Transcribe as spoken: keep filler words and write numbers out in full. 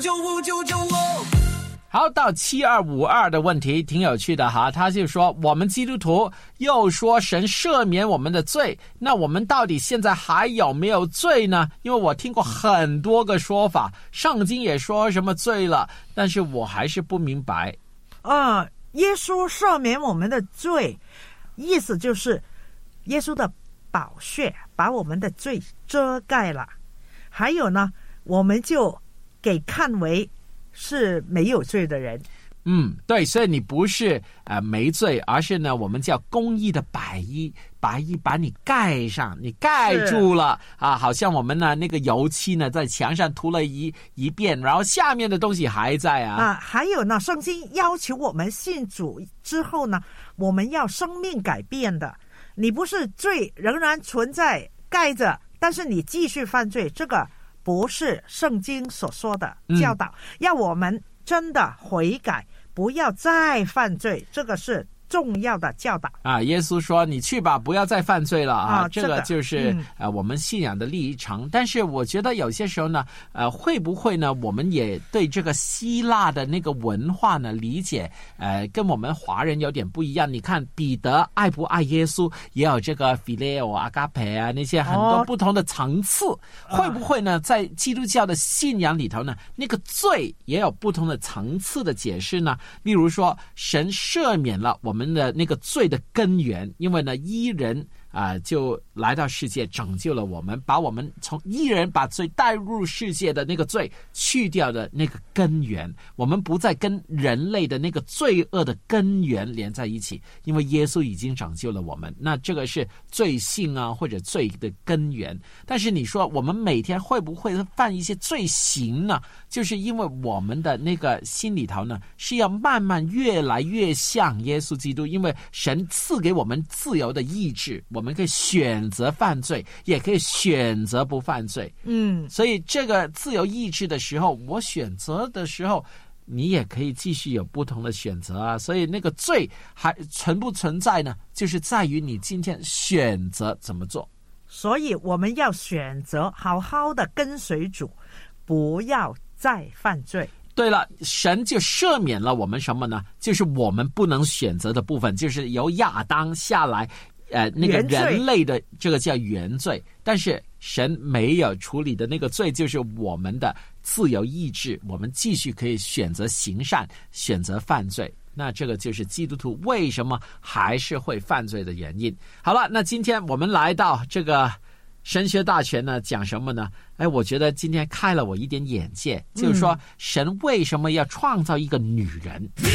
九五九九五。 好，到七二五二的问题挺有趣的哈，他就说我们基督徒又说神赦免我们的罪，那我们到底现在还有没有罪呢？因为我听过很多个说法，圣经也说什么罪了，但是我还是不明白。 呃，耶稣赦免我们的罪，意思就是耶稣的宝血把我们的罪遮盖了，还有呢，我们就给看为是没有罪的人。 嗯，对，所以你不是呃没罪，而是呢我们叫公义的白衣，白衣把你盖上，你盖住了啊，好像我们呢那个油漆呢在墙上涂了一一遍，然后下面的东西还在啊。 啊，还有呢，圣经要求我们信主之后呢，我们要生命改变的。你不是罪仍然存在盖着，但是你继续犯罪，这个不是圣经所说的教导，嗯、要我们真的悔改，不要再犯罪，这个是重要的教导啊！耶稣说：“你去吧，不要再犯罪了啊！” 啊这个就是、 嗯、 呃我们信仰的历程。但是我觉得有些时候呢，呃，会不会呢？我们也对这个希腊的那个文化呢理解，呃，跟我们华人有点不一样。你看彼得爱不爱耶稣，也有这个 phileo 阿嘎培啊那些很多不同的层次。哦、会不会呢？在基督教的信仰里头呢，那个罪也有不同的层次的解释呢？例如说，神赦免了我们。我们的那个罪的根源，因为呢，一人啊、呃、就来到世界拯救了我们，把我们从一人把罪带入世界的那个罪去掉的那个根源，我们不再跟人类的那个罪恶的根源连在一起，因为耶稣已经拯救了我们。那这个是罪性啊或者罪的根源。但是你说我们每天会不会犯一些罪行呢？就是因为我们的那个心里头呢是要慢慢越来越像耶稣基督，因为神赐给我们自由的意志，我们可以选择犯罪，也可以选择不犯罪。 嗯， 所以这个自由意志的时候，我选择的时候，你也可以继续有不同的选择啊。所以那个罪还存不存在呢？就是在于你今天选择怎么做。 所以我们要选择好好的跟随主，不要再犯罪。 对了，神就赦免了我们什么呢？就是我们不能选择的部分，就是由亚当下来呃，那个人类的这个叫原罪，但是神没有处理的那个罪就是我们的自由意志，我们继续可以选择行善，选择犯罪。那这个就是基督徒为什么还是会犯罪的原因。好了，那今天我们来到这个神学大全呢，讲什么呢？哎，我觉得今天开了我一点眼界，就是说神为什么要创造一个女人？